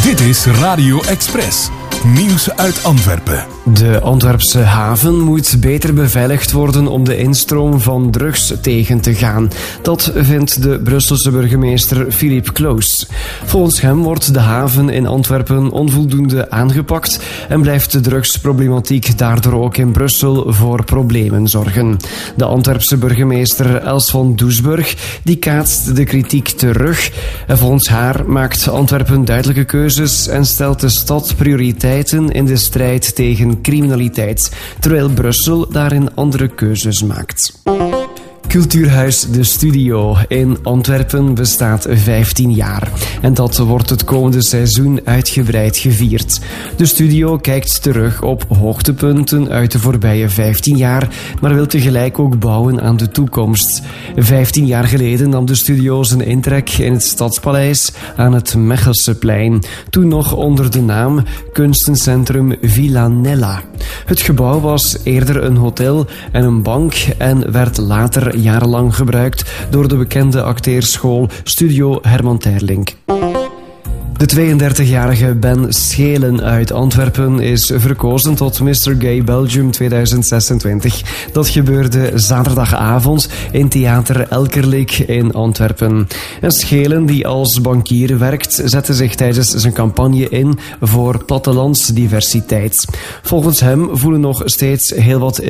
Dit is Radio Express. Nieuws uit Antwerpen. De Antwerpse haven moet beter beveiligd worden om de instroom van drugs tegen te gaan. Dat vindt de Brusselse burgemeester Philippe Cloos. Volgens hem wordt de haven in Antwerpen onvoldoende aangepakt en blijft de drugsproblematiek daardoor ook in Brussel voor problemen zorgen. De Antwerpse burgemeester Els van Doesburg die kaatst de kritiek terug. En volgens haar maakt Antwerpen duidelijke keuzes en stelt de stad prioriteiten in de strijd tegen criminaliteit, terwijl Brussel daarin andere keuzes maakt. Cultuurhuis De Studio in Antwerpen bestaat 15 jaar. En dat wordt het komende seizoen uitgebreid gevierd. De studio kijkt terug op hoogtepunten uit de voorbije 15 jaar, maar wil tegelijk ook bouwen aan de toekomst. 15 jaar geleden nam de studio zijn intrek in het Stadspaleis aan het Mechelseplein, toen nog onder de naam Kunstencentrum Villa Nella. Het gebouw was eerder een hotel en een bank en werd later jarenlang gebruikt door de bekende acteerschool Studio Herman Terlink. De 32-jarige Ben Schelen uit Antwerpen is verkozen tot Mr. Gay Belgium 2026. Dat gebeurde zaterdagavond in Theater Elkerlijk in Antwerpen. En Schelen, die als bankier werkt, zette zich tijdens zijn campagne in voor plattelandsdiversiteit. Volgens hem voelen nog steeds heel wat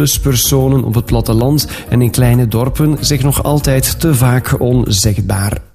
LGBTQ+-personen op het platteland en in kleine dorpen zich nog altijd te vaak onzichtbaar.